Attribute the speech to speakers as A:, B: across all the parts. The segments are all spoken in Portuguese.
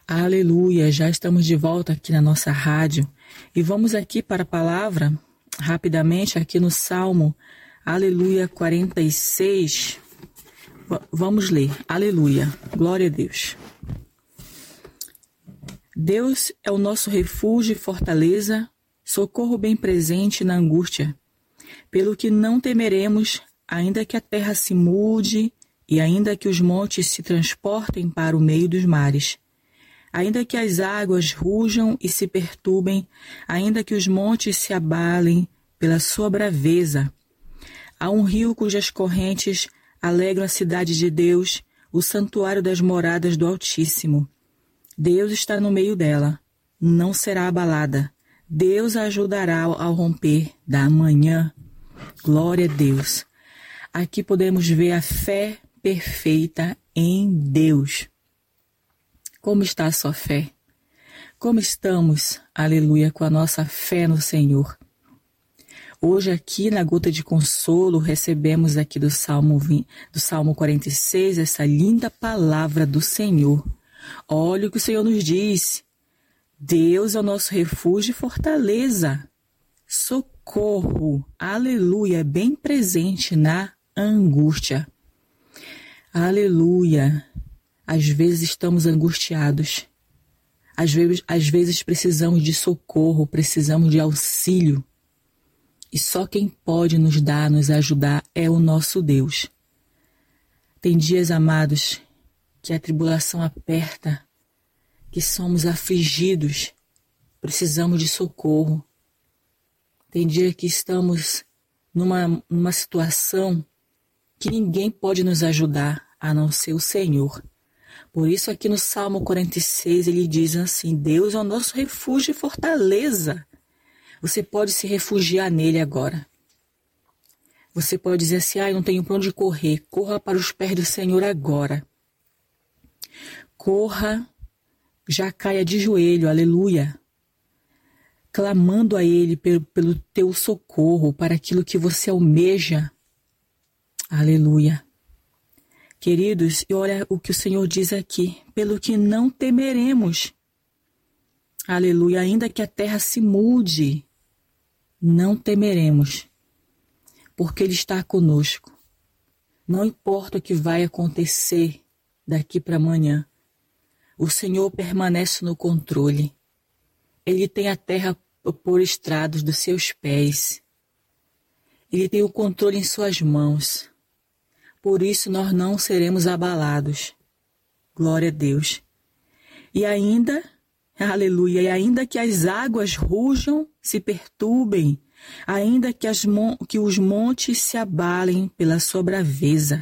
A: Aleluia, já estamos de volta aqui na nossa rádio e vamos aqui para a palavra, rapidamente aqui no Salmo, Aleluia 46, vamos ler, Aleluia, glória a Deus. Deus é o nosso refúgio e fortaleza, socorro bem presente na angústia, pelo que não temeremos, ainda que a terra se mude e ainda que os montes se transportem para o meio dos mares. Ainda que as águas rujam e se perturbem, ainda que os montes se abalem pela sua braveza. Há um rio cujas correntes alegram a cidade de Deus, o santuário das moradas do Altíssimo. Deus está no meio dela, não será abalada. Deus a ajudará ao romper da manhã. Glória a Deus. Aqui podemos ver a fé perfeita em Deus. Como está a sua fé? Como estamos, aleluia, com a nossa fé no Senhor? Hoje aqui na Gota de Consolo recebemos aqui do Salmo 46 essa linda palavra do Senhor. Olha o que o Senhor nos diz. Deus é o nosso refúgio e fortaleza. Socorro, aleluia, bem presente na angústia. Aleluia. Às vezes estamos angustiados, às vezes precisamos de socorro, precisamos de auxílio. E só quem pode nos ajudar é o nosso Deus. Tem dias, amados, que a tribulação aperta, que somos afligidos, precisamos de socorro. Tem dia que estamos numa situação que ninguém pode nos ajudar, a não ser o Senhor. Por isso aqui no Salmo 46 ele diz assim, Deus é o nosso refúgio e fortaleza. Você pode se refugiar nele agora. Você pode dizer assim, eu não tenho para onde correr. Corra para os pés do Senhor agora. Corra, já caia de joelho, aleluia. Clamando a Ele pelo teu socorro, para aquilo que você almeja. Aleluia. Queridos, e olha o que o Senhor diz aqui, pelo que não temeremos. Aleluia, ainda que a terra se mude, não temeremos, porque Ele está conosco. Não importa o que vai acontecer daqui para amanhã, o Senhor permanece no controle. Ele tem a terra por estrados dos seus pés. Ele tem o controle em suas mãos. Por isso nós não seremos abalados. Glória a Deus. E ainda, aleluia, e ainda que as águas rujam, se perturbem, ainda que os montes se abalem pela sua braveza,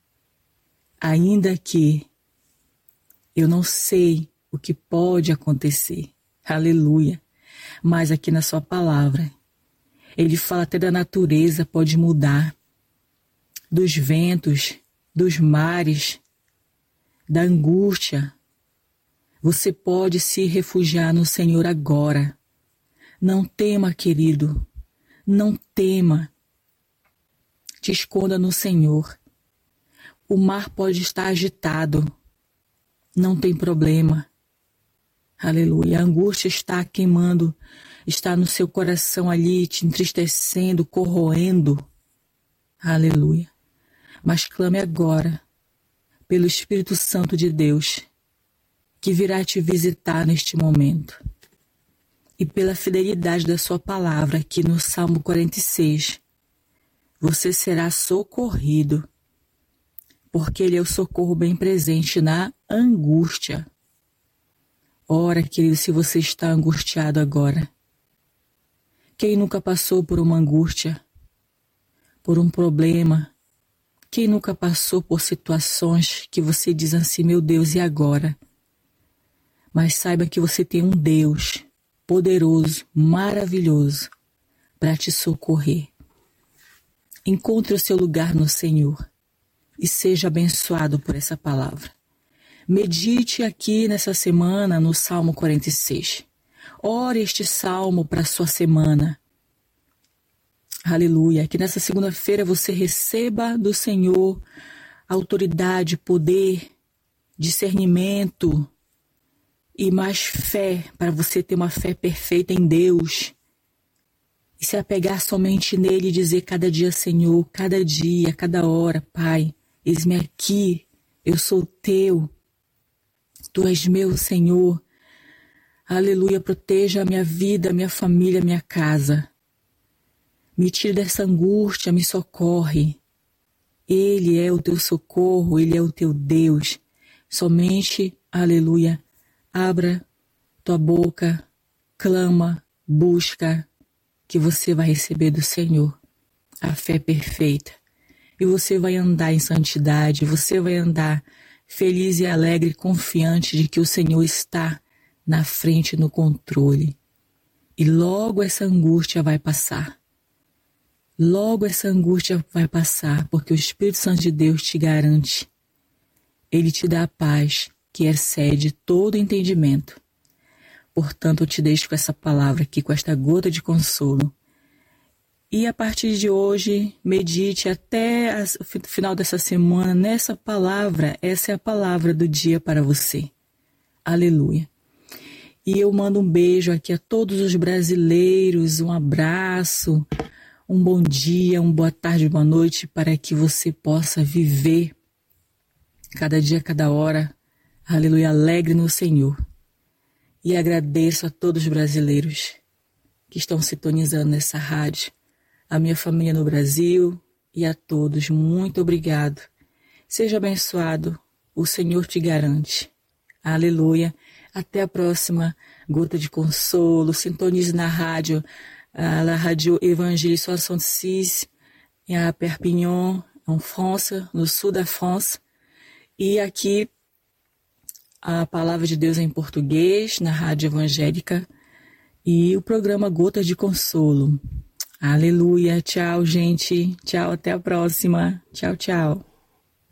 A: ainda que eu não sei o que pode acontecer, aleluia, mas aqui na sua palavra, ele fala até da natureza pode mudar, dos ventos, dos mares, da angústia. Você pode se refugiar no Senhor agora. Não tema, querido. Não tema. Te esconda no Senhor. O mar pode estar agitado. Não tem problema. Aleluia. A angústia está queimando, está no seu coração ali, te entristecendo, corroendo. Aleluia. Mas clame agora pelo Espírito Santo de Deus, que virá te visitar neste momento. E pela fidelidade da sua palavra, aqui no Salmo 46, você será socorrido, porque Ele é o socorro bem presente na angústia. Ora, querido, se você está angustiado agora, quem nunca passou por uma angústia, por um problema? Quem nunca passou por situações que você diz assim, meu Deus, e agora? Mas saiba que você tem um Deus poderoso, maravilhoso, para te socorrer. Encontre o seu lugar no Senhor e seja abençoado por essa palavra. Medite aqui nessa semana no Salmo 46. Ore este salmo para a sua semana. Aleluia. Que nessa segunda-feira você receba do Senhor autoridade, poder, discernimento e mais fé, para você ter uma fé perfeita em Deus. E se apegar somente nele e dizer cada dia, Senhor, cada dia, cada hora, Pai, eis-me aqui, eu sou teu, tu és meu, Senhor. Aleluia, proteja a minha vida, a minha família, a minha casa. Me tire dessa angústia, me socorre. Ele é o teu socorro, Ele é o teu Deus. Somente, aleluia, abra tua boca, clama, busca, que você vai receber do Senhor a fé perfeita. E você vai andar em santidade, você vai andar feliz e alegre, confiante de que o Senhor está na frente, no controle. E logo essa angústia vai passar. Logo essa angústia vai passar, porque o Espírito Santo de Deus te garante. Ele te dá a paz que excede todo entendimento. Portanto, eu te deixo com essa palavra aqui, com esta gota de consolo. E a partir de hoje, medite até o final dessa semana nessa palavra. Essa é a palavra do dia para você. Aleluia. E eu mando um beijo aqui a todos os brasileiros, um abraço, um bom dia, uma boa tarde, boa noite, para que você possa viver cada dia, cada hora, aleluia, alegre no Senhor. E agradeço a todos os brasileiros que estão sintonizando nessa rádio, a minha família no Brasil e a todos, muito obrigado. Seja abençoado, o Senhor te garante. Aleluia. Até a próxima gota de consolo. Sintonize na rádio, la radio Évangile 66, à Perpignan, en France, no sul da França. E aqui a palavra de Deus em português, na rádio evangélica, e o programa Gotas de Consolo. Aleluia. Tchau, gente. Tchau, até a próxima. Tchau, tchau.